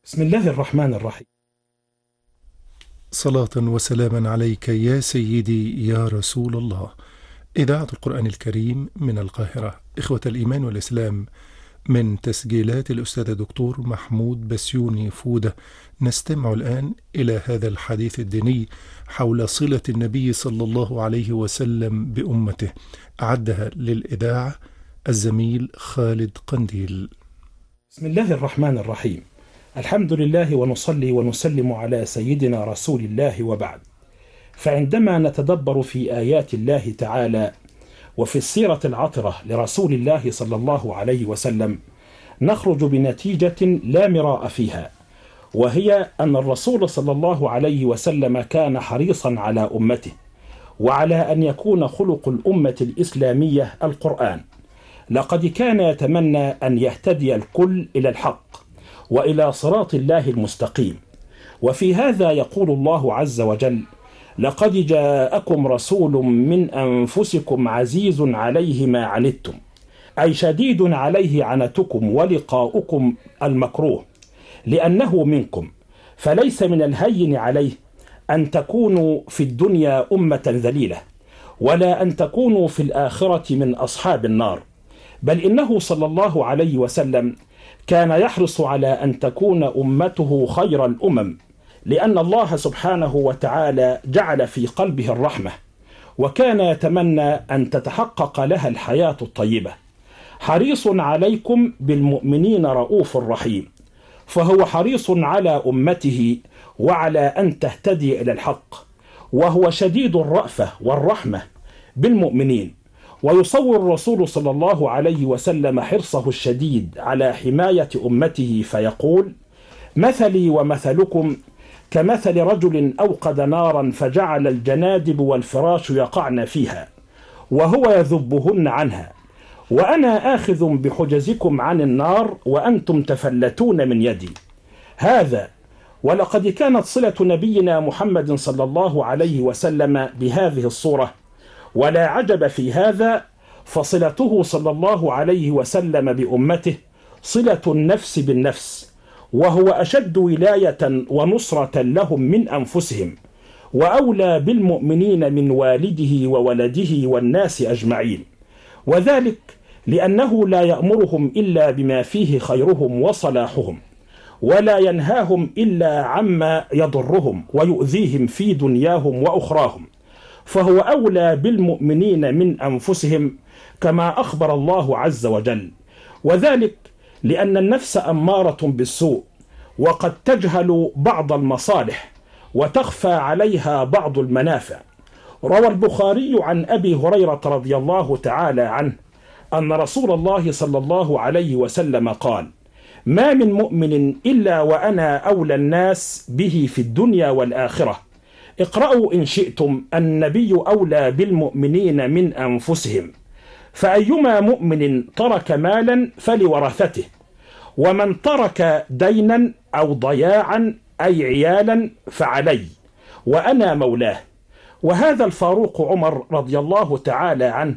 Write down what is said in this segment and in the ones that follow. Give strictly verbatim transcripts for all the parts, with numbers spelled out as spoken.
بسم الله الرحمن الرحيم. صلاة وسلاما عليك يا سيدي يا رسول الله. إذاعة القرآن الكريم من القاهرة، إخوة الإيمان والإسلام، من تسجيلات الأستاذ الدكتور محمود بسيوني فودة. نستمع الآن إلى هذا الحديث الديني حول صلة النبي صلى الله عليه وسلم بأمته. أعدها للإذاعة الزميل خالد قنديل. بسم الله الرحمن الرحيم. الحمد لله ونصلي ونسلم على سيدنا رسول الله وبعد. فعندما نتدبر في آيات الله تعالى وفي السيرة العطرة لرسول الله صلى الله عليه وسلم نخرج بنتيجة لا مراء فيها، وهي أن الرسول صلى الله عليه وسلم كان حريصا على أمته وعلى أن يكون خلق الأمة الإسلامية القرآن. لقد كان يتمنى أن يهتدي الكل إلى الحق وإلى صراط الله المستقيم. وفي هذا يقول الله عز وجل: لقد جاءكم رسول من أنفسكم عزيز عليه ما عنتم، أي شديد عليه عنتكم ولقاؤكم المكروه لأنه منكم، فليس من الهين عليه أن تكونوا في الدنيا أمة ذليلة، ولا أن تكونوا في الآخرة من أصحاب النار، بل إنه صلى الله عليه وسلم كان يحرص على أن تكون أمته خير الأمم، لأن الله سبحانه وتعالى جعل في قلبه الرحمة، وكان يتمنى أن تتحقق لها الحياة الطيبة. حريص عليكم بالمؤمنين رؤوف رحيم، فهو حريص على أمته وعلى أن تهتدي إلى الحق، وهو شديد الرأفة والرحمة بالمؤمنين. ويصور الرسول صلى الله عليه وسلم حرصه الشديد على حماية أمته فيقول: مثلي ومثلكم كمثل رجل أوقد نارا فجعل الجنادب والفراش يقعن فيها وهو يذبهن عنها، وأنا آخذ بحجزكم عن النار وأنتم تفلتون من يدي. هذا ولقد كانت صلة نبينا محمد صلى الله عليه وسلم بهذه الصورة، ولا عجب في هذا، فصلته صلى الله عليه وسلم بأمته صلة النفس بالنفس، وهو أشد ولاية ونصرة لهم من أنفسهم، وأولى بالمؤمنين من والده وولده والناس أجمعين، وذلك لأنه لا يأمرهم إلا بما فيه خيرهم وصلاحهم، ولا ينهاهم إلا عما يضرهم ويؤذيهم في دنياهم وأخراهم، فهو أولى بالمؤمنين من أنفسهم كما أخبر الله عز وجل، وذلك لأن النفس أمارة بالسوء، وقد تجهل بعض المصالح وتخفى عليها بعض المنافع. روى البخاري عن أبي هريرة رضي الله تعالى عنه أن رسول الله صلى الله عليه وسلم قال: ما من مؤمن إلا وأنا أولى الناس به في الدنيا والآخرة. اقرأوا إن شئتم: النبي أولى بالمؤمنين من أنفسهم، فأيما مؤمن ترك مالا فلورثته، ومن ترك دينا أو ضياعا أي عيالا فعلي، وأنا مولاه. وهذا الفاروق عمر رضي الله تعالى عنه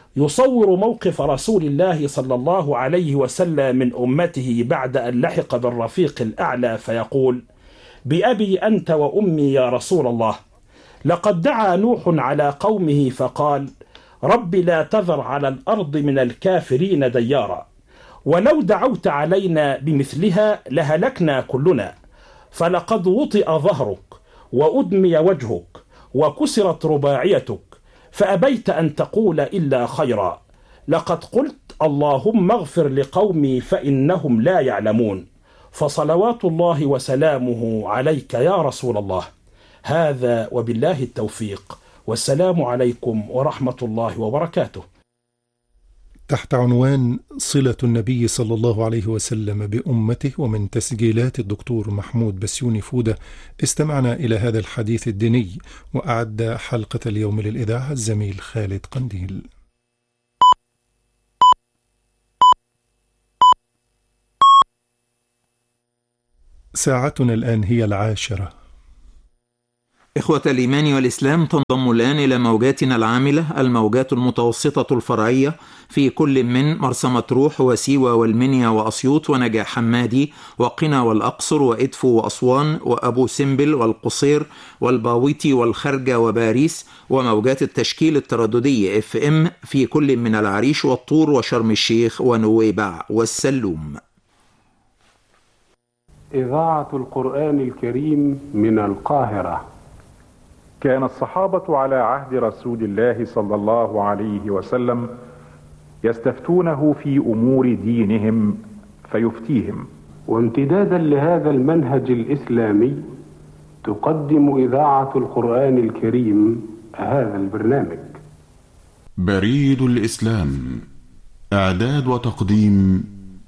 يصور موقف رسول الله صلى الله عليه وسلم من أمته بعد أن لحق بالرفيق الأعلى فيقول: بأبي أنت وأمي يا رسول الله، لقد دعا نوح على قومه فقال: رب لا تذر على الأرض من الكافرين ديارا، ولو دعوت علينا بمثلها لهلكنا كلنا، فلقد وطئ ظهرك وأدمي وجهك وكسرت رباعيتك، فأبيت أن تقول إلا خيرا، لقد قلت اللهم اغفر لقومي فإنهم لا يعلمون، فصلوات الله وسلامه عليك يا رسول الله. هذا وبالله التوفيق، والسلام عليكم ورحمة الله وبركاته. تحت عنوان صلة النبي صلى الله عليه وسلم بأمته، ومن تسجيلات الدكتور محمود بسيوني فودة، استمعنا إلى هذا الحديث الديني، وأعد حلقة اليوم للإذاعة الزميل خالد قنديل. ساعتنا الآن هي العاشرة. إخوة الإيمان والإسلام، تنضم الآن إلى موجاتنا العاملة الموجات المتوسطة الفرعية في كل من مرسى مطروح وسيوة والمنيا وأسيوط ونجاح حمادي وقنا والأقصر وإدفو وأسوان وأبو سمبل والقصير والباويتي والخرجة وباريس، وموجات التشكيل الترددي اف ام في كل من العريش والطور وشرم الشيخ ونويبع والسلوم. إذاعة القرآن الكريم من القاهرة. كان الصحابة على عهد رسول الله صلى الله عليه وسلم يستفتونه في أمور دينهم فيفتيهم. وامتدادا لهذا المنهج الإسلامي تقدم إذاعة القرآن الكريم هذا البرنامج. بريد الإسلام، إعداد وتقديم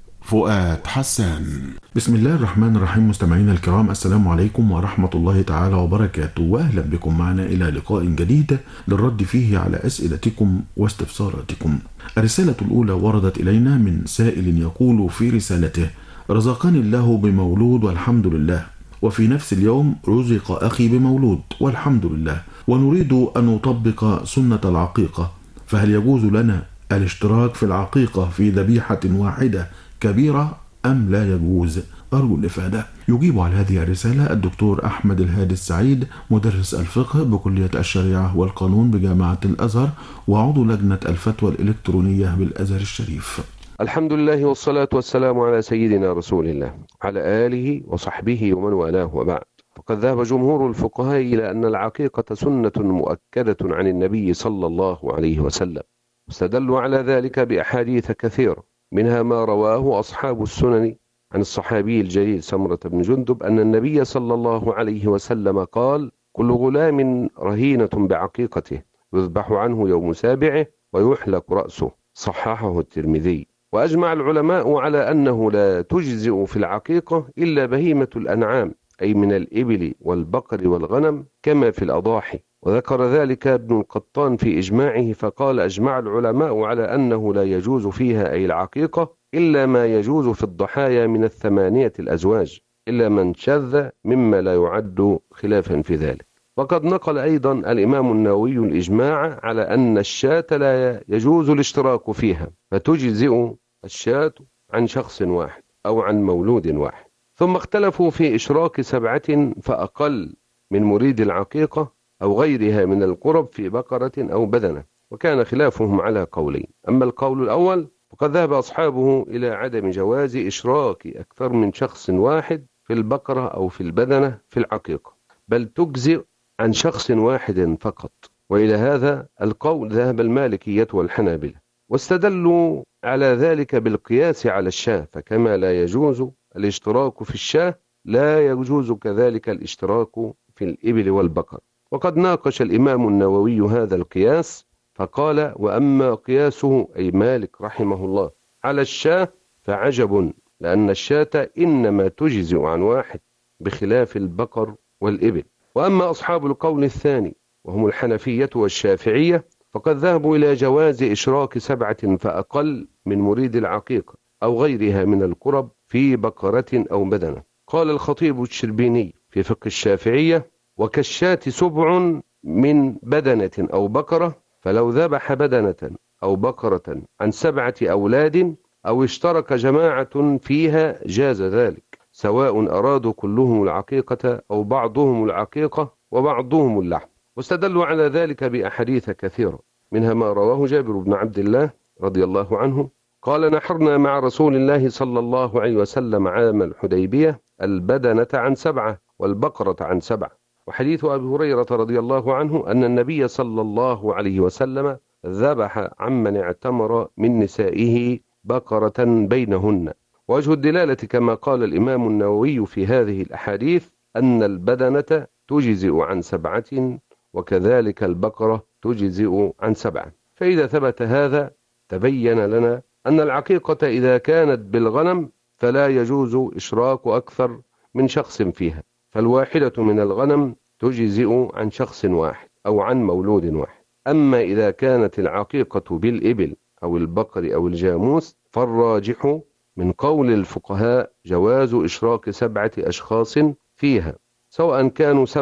فؤاد حسان. بسم الله الرحمن الرحيم. مستمعينا الكرام، السلام عليكم ورحمة الله تعالى وبركاته، وأهلا بكم معنا إلى لقاء جديد للرد فيه على أسئلتكم واستفساراتكم. الرسالة الأولى وردت إلينا من سائل يقول في رسالته: رزقني الله بمولود والحمد لله، وفي نفس اليوم رزق أخي بمولود والحمد لله، ونريد أن نطبق سنة العقيقة، فهل يجوز لنا الاشتراك في العقيقة في ذبيحة واحدة كبيرة أم لا يجوز؟ أرجو الإفادة. يجيب على هذه الرسالة الدكتور أحمد الهادي السعيد، مدرس الفقه بكلية الشريعة والقانون بجامعة الأزهر، وعضو لجنة الفتوى الإلكترونية بالأزهر الشريف. الحمد لله والصلاة والسلام على سيدنا رسول الله على آله وصحبه ومن والاه، وبعد. فقد ذهب جمهور الفقهاء إلى أن العقيقة سنة مؤكدة عن النبي صلى الله عليه وسلم، واستدلوا على ذلك بأحاديث كثيرة، منها ما رواه أصحاب السنن عن الصحابي الجليل سمرة بن جندب أن النبي صلى الله عليه وسلم قال: كل غلام رهينة بعقيقته، يذبح عنه يوم سابعه ويحلق رأسه. صححه الترمذي. وأجمع العلماء على أنه لا تجزئ في العقيقة إلا بهيمة الأنعام، أي من الإبل والبقر والغنم كما في الأضاحي. وذكر ذلك ابن القطان في إجماعه فقال: أجمع العلماء على أنه لا يجوز فيها أي العقيقة إلا ما يجوز في الضحايا من الثمانية الأزواج، إلا من شذ مما لا يعد خلافا في ذلك. وقد نقل أيضا الإمام النووي الإجماع على أن الشاة لا يجوز الاشتراك فيها، فتجزئ الشاة عن شخص واحد أو عن مولود واحد. ثم اختلفوا في إشراك سبعة فأقل من مريد العقيقة أو غيرها من القرب في بقرة أو بدنة، وكان خلافهم على قولين. أما القول الأول فقد ذهب أصحابه إلى عدم جواز إشراك أكثر من شخص واحد في البقرة أو في البدنة في العقيقة، بل تجزئ عن شخص واحد فقط. وإلى هذا القول ذهب المالكية والحنابلة، واستدلوا على ذلك بالقياس على الشاة، فكما لا يجوز الاشتراك في الشاة لا يجوز كذلك الاشتراك في الإبل والبقر. وقد ناقش الإمام النووي هذا القياس فقال: وأما قياسه أي مالك رحمه الله على الشاة فعجب، لأن الشاة إنما تجزئ عن واحد بخلاف البقر والإبل. وأما أصحاب القول الثاني وهم الحنفية والشافعية فقد ذهبوا إلى جواز إشراك سبعة فأقل من مريد العقيقة أو غيرها من القرب في بقرة أو بدنة. قال الخطيب الشربيني في فقه الشافعية: وكالشاة سبع من بدنة أو بقرة، فلو ذبح بدنة أو بقرة عن سبعة أولاد أو اشترك جماعة فيها جاز ذلك، سواء أرادوا كلهم العقيقة أو بعضهم العقيقة وبعضهم اللحم. واستدلوا على ذلك بأحاديث كثيرة، منها ما رواه جابر بن عبد الله رضي الله عنه قال: نحرنا مع رسول الله صلى الله عليه وسلم عام الحديبية البدنة عن سبعة والبقرة عن سبعة. وحديث أبي هريرة رضي الله عنه أن النبي صلى الله عليه وسلم ذبح عمن اعتمر من نسائه بقرة بينهن. وجه الدلالة كما قال الإمام النووي في هذه الأحاديث أن البدنة تجزئ عن سبعة وكذلك البقرة تجزئ عن سبعة. فإذا ثبت هذا تبين لنا أن العقيقة إذا كانت بالغنم فلا يجوز إشراك أكثر من شخص فيها، فالواحدة من الغنم تجزئ عن شخص واحد أو عن مولود واحد. أما إذا كانت العقيقة بالإبل أو البقر أو الجاموس فالراجح من قول الفقهاء جواز إشراك سبعة أشخاص فيها، سواء كانوا سبعة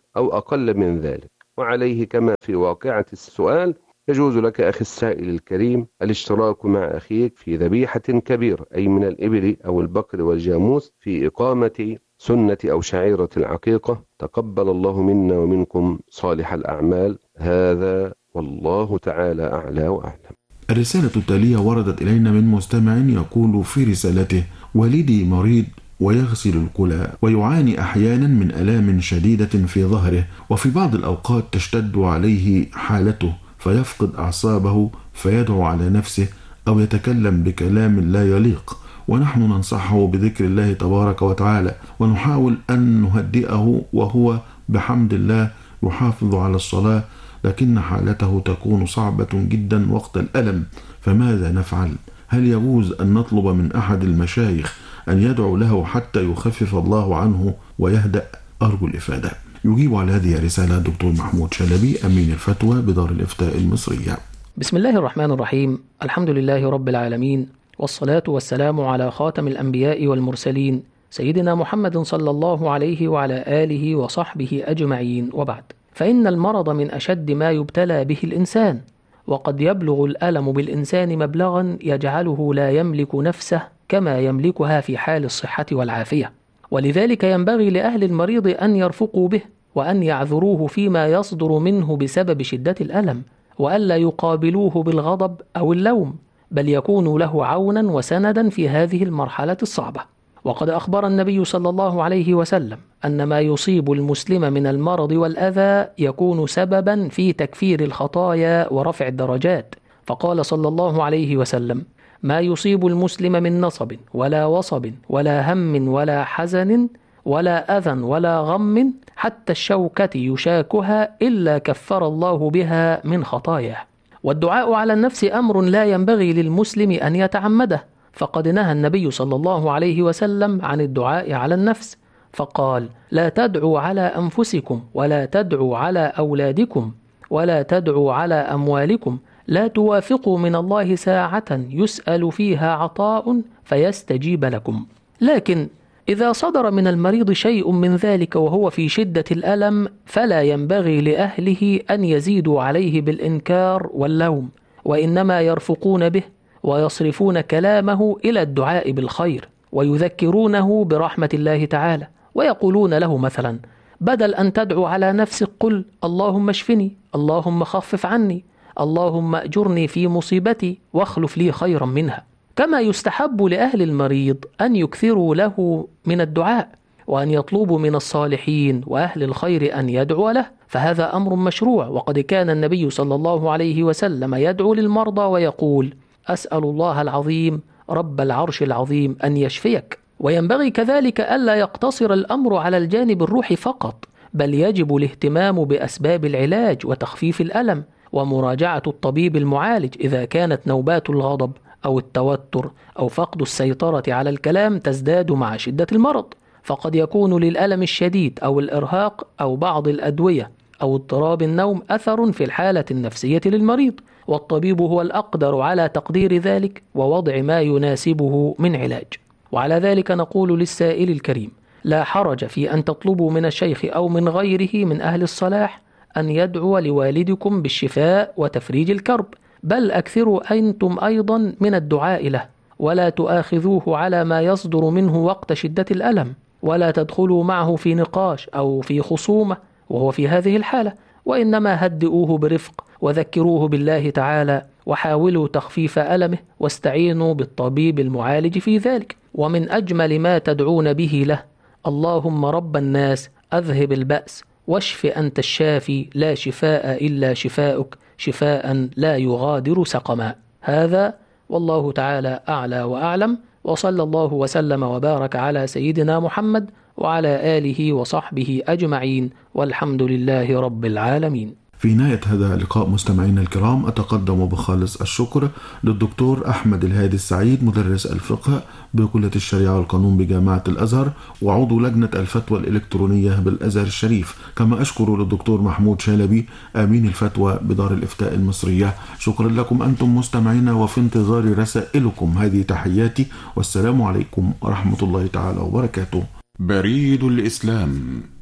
أو أقل من ذلك. وعليه كما في واقعة السؤال يجوز لك أخي السائل الكريم الاشتراك مع أخيك في ذبيحة كبيرة، أي من الإبل أو البقر والجاموس، في إقامة سنة أو شعيرة العقيقة. تقبل الله منا ومنكم صالح الأعمال. هذا والله تعالى أعلى وأعلم. الرسالة التالية وردت إلينا من مستمع يقول في رسالته: والدي مريض ويغسل الكلى ويعاني أحيانا من آلام شديدة في ظهره، وفي بعض الأوقات تشتد عليه حالته فيفقد أعصابه فيدعو على نفسه أو يتكلم بكلام لا يليق، ونحن ننصحه بذكر الله تبارك وتعالى ونحاول أن نهدئه، وهو بحمد الله يحافظ على الصلاة، لكن حالته تكون صعبة جدا وقت الألم، فماذا نفعل؟ هل يجوز أن نطلب من أحد المشايخ أن يدعو له حتى يخفف الله عنه ويهدأ؟ أرجو الإفادة. يجيب على هذه الرسالة الدكتور محمود شلبي، أمين الفتوى بدار الإفتاء المصرية. بسم الله الرحمن الرحيم. الحمد لله رب العالمين، والصلاة والسلام على خاتم الأنبياء والمرسلين سيدنا محمد صلى الله عليه وعلى آله وصحبه أجمعين، وبعد. فإن المرض من أشد ما يبتلى به الإنسان، وقد يبلغ الألم بالإنسان مبلغا يجعله لا يملك نفسه كما يملكها في حال الصحة والعافية، ولذلك ينبغي لأهل المريض أن يرفقوا به وأن يعذروه فيما يصدر منه بسبب شدة الألم، وألا يقابلوه بالغضب أو اللوم، بل يكونوا له عونا وسندا في هذه المرحلة الصعبة. وقد أخبر النبي صلى الله عليه وسلم أن ما يصيب المسلم من المرض والأذى يكون سببا في تكفير الخطايا ورفع الدرجات، فقال صلى الله عليه وسلم: ما يصيب المسلم من نصب ولا وصب ولا هم ولا حزن ولا أذى ولا غم حتى الشوكة يشاكها إلا كفر الله بها من خطاياه. والدعاء على النفس أمر لا ينبغي للمسلم أن يتعمده، فقد نهى النبي صلى الله عليه وسلم عن الدعاء على النفس، فقال: لا تدعوا على أنفسكم ولا تدعوا على أولادكم ولا تدعوا على أموالكم، لا توافقوا من الله ساعة يسأل فيها عطاء فيستجيب لكم. لكن إذا صدر من المريض شيء من ذلك وهو في شدة الألم، فلا ينبغي لأهله أن يزيدوا عليه بالإنكار واللوم، وإنما يرفقون به ويصرفون كلامه إلى الدعاء بالخير، ويذكرونه برحمة الله تعالى، ويقولون له مثلا: بدل أن تدعو على نفسك قل اللهم اشفني، اللهم خفف عني، اللهم أجرني في مصيبتي واخلف لي خيرا منها. كما يستحب لأهل المريض أن يكثروا له من الدعاء، وأن يطلبوا من الصالحين وأهل الخير أن يدعو له، فهذا أمر مشروع. وقد كان النبي صلى الله عليه وسلم يدعو للمرضى ويقول: أسأل الله العظيم رب العرش العظيم أن يشفيك. وينبغي كذلك ألا يقتصر الأمر على الجانب الروحي فقط، بل يجب الاهتمام بأسباب العلاج وتخفيف الألم، ومراجعة الطبيب المعالج إذا كانت نوبات الغضب أو التوتر أو فقد السيطرة على الكلام تزداد مع شدة المرض، فقد يكون للألم الشديد أو الإرهاق أو بعض الأدوية أو اضطراب النوم أثر في الحالة النفسية للمريض، والطبيب هو الأقدر على تقدير ذلك ووضع ما يناسبه من علاج. وعلى ذلك نقول للسائل الكريم: لا حرج في أن تطلبوا من الشيخ أو من غيره من أهل الصلاح أن يدعو لوالدكم بالشفاء وتفريج الكرب، بل أكثروا أنتم أيضا من الدعاء له، ولا تؤاخذوه على ما يصدر منه وقت شدة الألم، ولا تدخلوا معه في نقاش أو في خصومة وهو في هذه الحالة، وإنما هدئوه برفق وذكروه بالله تعالى، وحاولوا تخفيف ألمه، واستعينوا بالطبيب المعالج في ذلك. ومن أجمل ما تدعون به له: اللهم رب الناس أذهب البأس واشف أنت الشافي لا شفاء إلا شفاؤك شفاء لا يغادر سقما. هذا والله تعالى أعلى وأعلم، وصلى الله وسلم وبارك على سيدنا محمد وعلى آله وصحبه أجمعين، والحمد لله رب العالمين. في نهاية هذا اللقاء مستمعينا الكرام، أتقدم بخالص الشكر للدكتور أحمد الهادي السعيد، مدرس الفقه بكلية الشريعة والقانون بجامعة الأزهر وعضو لجنة الفتوى الإلكترونية بالأزهر الشريف. كما أشكر للدكتور محمود شلبي، أمين الفتوى بدار الإفتاء المصرية. شكرا لكم أنتم مستمعينا، وفي انتظار رسائلكم. هذه تحياتي، والسلام عليكم ورحمة الله تعالى وبركاته. بريد الإسلام،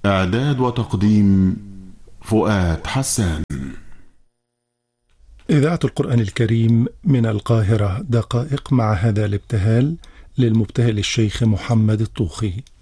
إعداد وتقديم فؤاد حسان. إذاعة القرآن الكريم من القاهرة، دقائق مع هذا الابتهال للمبتهل الشيخ محمد الطوخي.